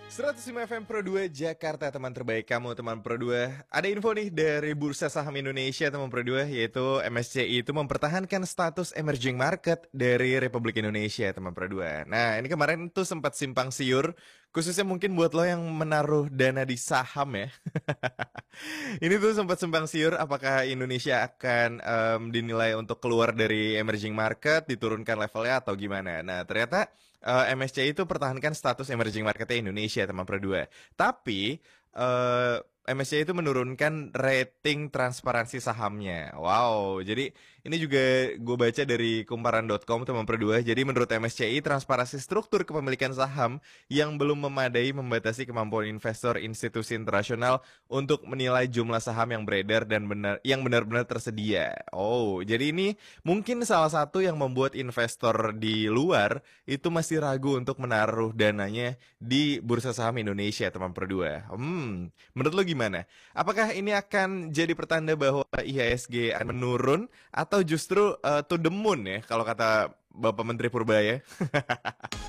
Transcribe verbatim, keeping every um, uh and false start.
seratus lima F M Pro dua Jakarta, teman terbaik kamu, teman Pro dua. Ada info nih dari Bursa Saham Indonesia, teman Pro dua, yaitu M S C I itu mempertahankan status emerging market dari Republik Indonesia, teman Pro dua. Nah, ini kemarin tuh sempat simpang siur, khususnya mungkin buat lo yang menaruh dana di saham ya. Ini tuh sempat simpang siur apakah Indonesia akan em, dinilai untuk keluar dari emerging market, diturunkan levelnya atau gimana. Nah, ternyata eh, M S C I itu pertahankan status emerging marketnya Indonesia, teman Pro dua. Tapi eh, M S C I itu menurunkan rating transparansi sahamnya. Wow, jadi ini juga gue baca dari kumparan dot com, teman Pro dua. Jadi menurut M S C I, transparansi struktur kepemilikan saham yang belum memadai membatasi kemampuan investor institusi internasional untuk menilai jumlah saham yang beredar dan benar yang benar-benar tersedia. Oh, jadi ini mungkin salah satu yang membuat investor di luar itu masih ragu untuk menaruh dananya di bursa saham Indonesia, teman Pro dua. Hmm, menurut lo gimana? Apakah ini akan jadi pertanda bahwa I H S G akan menurun atau justru uh, to the moon ya kalau kata Bapak Menteri Purbaya?